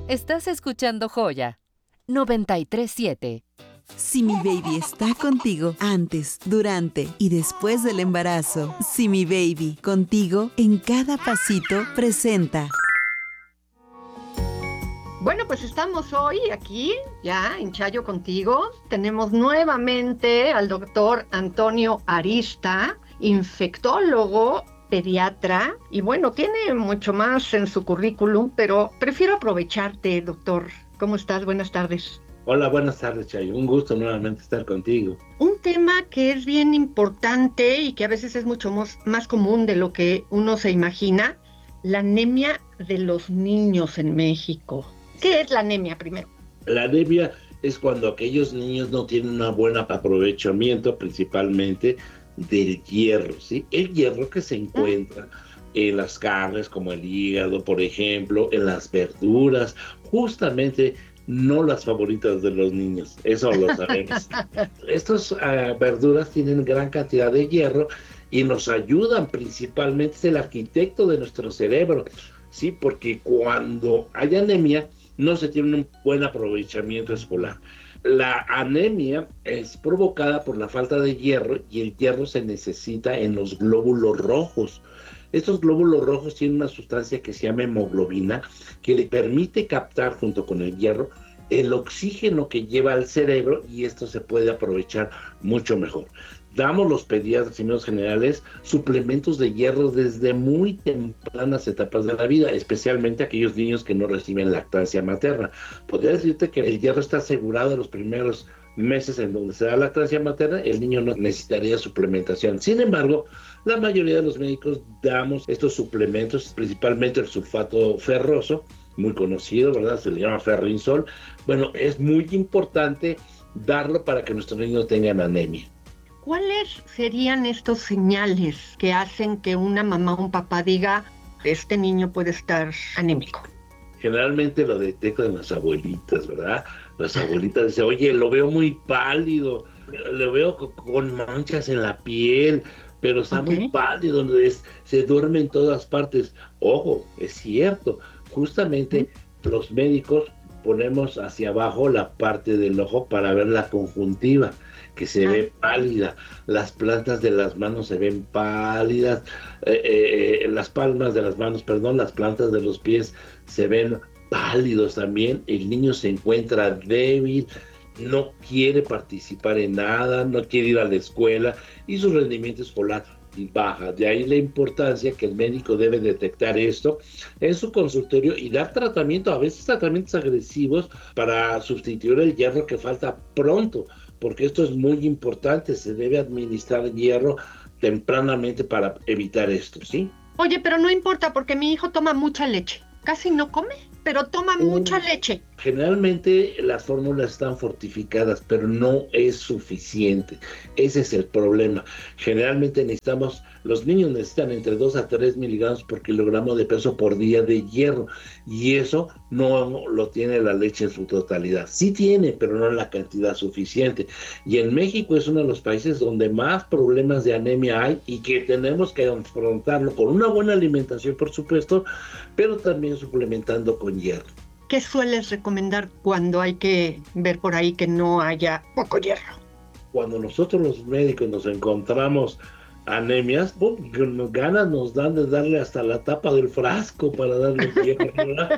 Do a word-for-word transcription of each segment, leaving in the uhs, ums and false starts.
Estás escuchando Joya noventa y tres siete. Simi Baby está contigo antes, durante y después del embarazo. Simi Baby, contigo en cada pasito, presenta. Bueno, pues estamos hoy aquí, ya en Chayo Contigo. Tenemos nuevamente al doctor Antonio Arista, infectólogo, pediatra, y bueno, tiene mucho más en su currículum, pero prefiero aprovecharte, doctor. ¿Cómo estás? Buenas tardes. Hola, buenas tardes, Chayo. Un gusto nuevamente estar contigo. Un tema que es bien importante y que a veces es mucho más, más común de lo que uno se imagina, la anemia de los niños en México. ¿Qué es la anemia primero? La anemia es cuando aquellos niños no tienen un buen aprovechamiento, principalmente del hierro, ¿sí? El hierro que se encuentra en las carnes, como el hígado, por ejemplo, en las verduras, justamente no las favoritas de los niños, eso lo sabemos. Estas uh, verduras tienen gran cantidad de hierro y nos ayudan principalmente, es el arquitecto de nuestro cerebro, ¿sí? Porque cuando hay anemia, no se tiene un buen aprovechamiento escolar. La anemia es provocada por la falta de hierro y el hierro se necesita en los glóbulos rojos. Estos glóbulos rojos tienen una sustancia que se llama hemoglobina que le permite captar junto con el hierro el oxígeno que lleva al cerebro y esto se puede aprovechar mucho mejor. Damos los pediatras y médicos generales suplementos de hierro desde muy tempranas etapas de la vida, especialmente aquellos niños que no reciben lactancia materna. Podría decirte que el hierro está asegurado en los primeros meses en donde se da lactancia materna, el niño no necesitaría suplementación. Sin embargo, la mayoría de los médicos damos estos suplementos, principalmente el sulfato ferroso, muy conocido, ¿verdad? Se le llama ferrinsol. Bueno, es muy importante darlo para que nuestros niños tengan anemia. ¿Cuáles serían estos señales que hacen que una mamá o un papá diga, este niño puede estar anémico? Generalmente lo detectan las abuelitas, ¿verdad? Las abuelitas dicen, oye, lo veo muy pálido, lo veo con manchas en la piel, pero está okay. muy pálido, es, se duerme en todas partes. Ojo, es cierto, justamente ¿Mm? los médicos ponemos hacia abajo la parte del ojo para ver la conjuntiva, que se ah. ve pálida, las plantas de las manos se ven pálidas, eh, eh, las palmas de las manos, perdón, las plantas de los pies se ven pálidos también, el niño se encuentra débil, no quiere participar en nada, no quiere ir a la escuela y su rendimiento escolar baja. De ahí la importancia que el médico debe detectar esto en su consultorio y dar tratamiento, a veces tratamientos agresivos para sustituir el hierro que falta pronto, porque esto es muy importante, se debe administrar hierro tempranamente para evitar esto, ¿sí? Oye, pero no importa porque mi hijo toma mucha leche, casi no come, pero toma um, mucha leche. Generalmente las fórmulas están fortificadas, pero no es suficiente. Ese es el problema. Generalmente necesitamos, los niños necesitan entre dos a tres miligramos por kilogramo de peso por día de hierro, y eso no lo tiene la leche en su totalidad. Sí tiene, pero no en la cantidad suficiente. Y en México es uno de los países donde más problemas de anemia hay y que tenemos que afrontarlo con una buena alimentación, por supuesto, pero también suplementando con hierro. ¿Qué sueles recomendar cuando hay que ver por ahí que no haya poco hierro? Cuando nosotros los médicos nos encontramos anemias, ¡pum!, ganas nos dan de darle hasta la tapa del frasco para darle hierro, ¿verdad?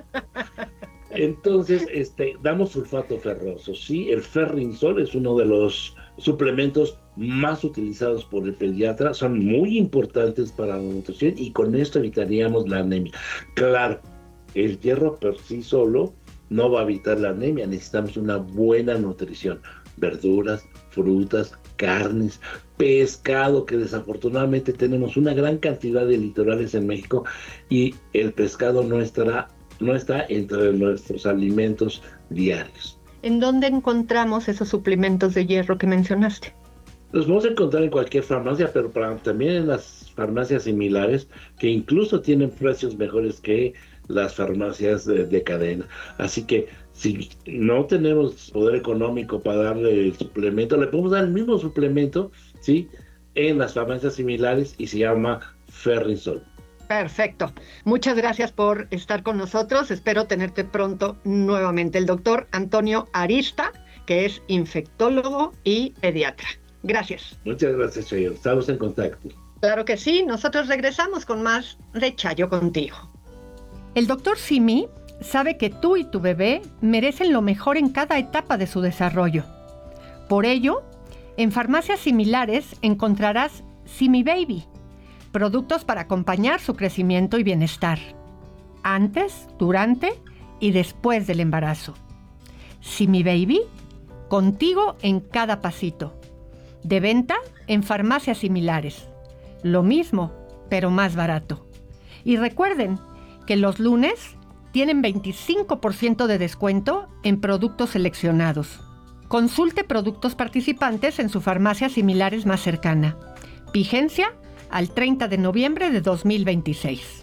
Entonces, este, damos sulfato ferroso, ¿sí? El ferrinsol es uno de los suplementos más utilizados por el pediatra, son muy importantes para la nutrición y con esto evitaríamos la anemia. Claro, el hierro por sí solo no va a evitar la anemia, necesitamos una buena nutrición, verduras, frutas, carnes, pescado, que desafortunadamente tenemos una gran cantidad de litorales en México y el pescado no estará, no está entre nuestros alimentos diarios. ¿En dónde encontramos esos suplementos de hierro que mencionaste? Los vamos a encontrar en cualquier farmacia, pero para, también en las farmacias similares, que incluso tienen precios mejores que las farmacias de, de cadena. Así que si no tenemos poder económico para darle el suplemento, le podemos dar el mismo suplemento, ¿sí?, en las farmacias similares y se llama ferrinsol. Perfecto. Muchas gracias por estar con nosotros. Espero tenerte pronto nuevamente. El doctor Antonio Arista, que es infectólogo y pediatra. Gracias. Muchas gracias, Chayo. Estamos en contacto. Claro que sí. Nosotros regresamos con más de Chayo Contigo. El doctor Simi sabe que tú y tu bebé merecen lo mejor en cada etapa de su desarrollo. Por ello, en farmacias similares encontrarás Simi Baby, productos para acompañar su crecimiento y bienestar, antes, durante y después del embarazo. Simi Baby, contigo en cada pasito. De venta en farmacias similares. Lo mismo, pero más barato. Y recuerden que los lunes tienen veinticinco por ciento de descuento en productos seleccionados. Consulte productos participantes en su farmacia similares más cercana. Vigencia al treinta de noviembre de dos mil veintiséis.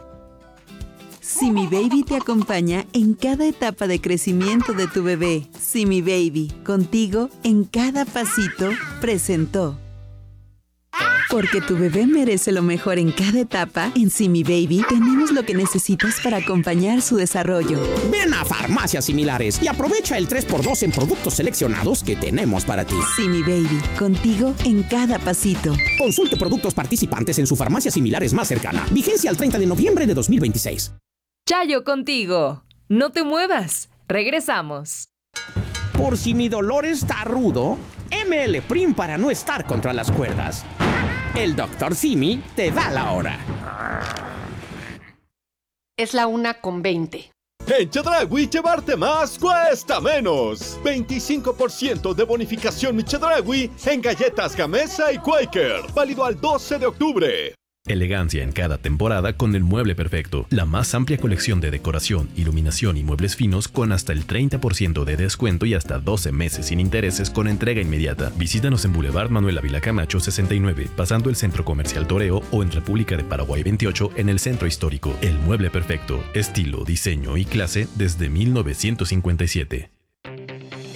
Simi Baby te acompaña en cada etapa de crecimiento de tu bebé. Simi Baby, contigo en cada pasito, presentó. Porque tu bebé merece lo mejor en cada etapa, en Simi Baby tenemos lo que necesitas para acompañar su desarrollo. Ven a farmacias similares y aprovecha el tres por dos en productos seleccionados que tenemos para ti. Simi Baby, contigo en cada pasito. Consulte productos participantes en su farmacia similares más cercana. Vigencia al treinta de noviembre de dos mil veintiséis. Chayo Contigo. No te muevas. Regresamos. Por si mi dolor está rudo, M L Prim para no estar contra las cuerdas. El doctor Simi te da la hora. Es la una con veinte. En Chedraui llevarte más cuesta menos. veinticinco por ciento de bonificación Chedraui en galletas Gamesa y Quaker. Válido al doce de octubre. Elegancia en cada temporada con el Mueble Perfecto. La más amplia colección de decoración, iluminación y muebles finos con hasta el treinta por ciento de descuento y hasta doce meses sin intereses con entrega inmediata. Visítanos en Boulevard Manuel Ávila Camacho sesenta y nueve, pasando el Centro Comercial Toreo, o en República de Paraguay veintiocho en el Centro Histórico. El Mueble Perfecto. Estilo, diseño y clase desde mil novecientos cincuenta y siete.